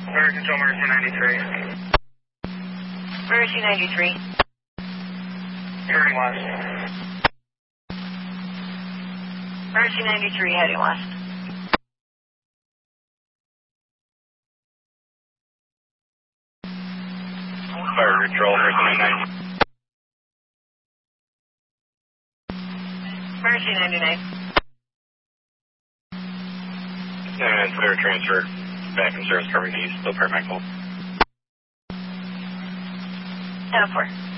Fire Control, Mercy 93. Mercy 93. Heading west. Mercy 93, heading west. Fire Control, Mercy 99. Mercy 99. And clear transfer back in service, covering east, still Paramount. 10-4.